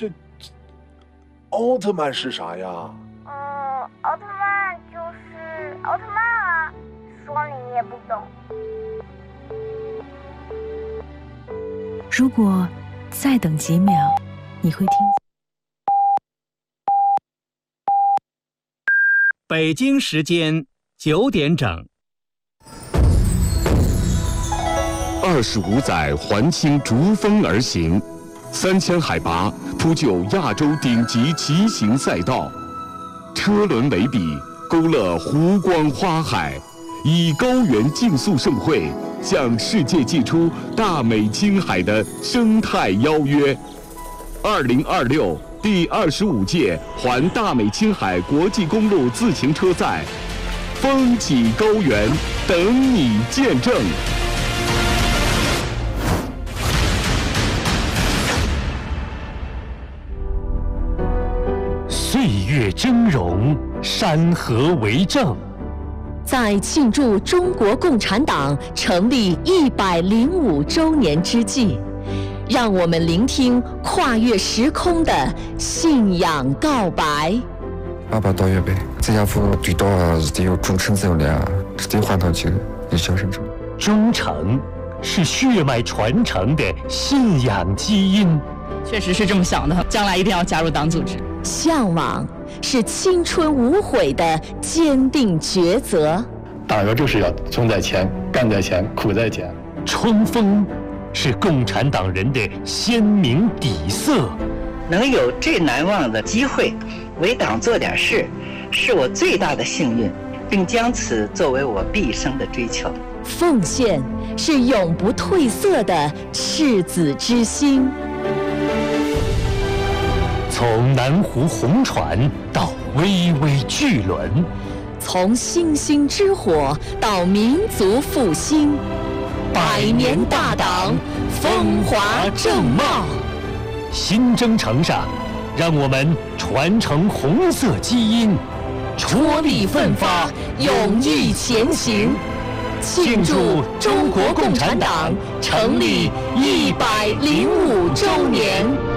奥特曼是啥呀？ 奥特曼就是奥特曼啊，说你也不懂。 如果再等几秒，你会听。 北京时间9点整。 25载环青逐风而行，3000海拔铺就亚洲顶级骑行赛道，车轮为笔，勾勒湖光花海，以高原竞速盛会向世界寄出大美青海的生态邀约。2026第25届环大美青海国际公路自行车赛，风起高原，等你见证。 岁月峥嵘，山河为证。 在庆祝中国共产党成立105周年之际，让我们聆聽跨越時空的信仰告白。 28到月呗，這家伙最多是得有忠誠責任，是得換上去有小生者。 忠誠是血脈傳承的信仰基因。 確實是這麼想的，將來一定要加入黨組織。 向往是青春無悔的堅定抉擇。 黨員就是要衝在前，幹在前，苦在前。 衝鋒是共產黨人的鮮明底色。 能有最難忘的機會為黨做點事，是我最大的幸運，並將此作為我畢生的追求。 奉獻是永不褪色的赤子之心。 從南湖紅船到巍巍巨輪， 從星星之火到民族復興，100年大黨風華正茂。 新征程上，讓我們傳承紅色基因， 戳力奮發，勇毅前行，慶祝中國共產黨成立105周年。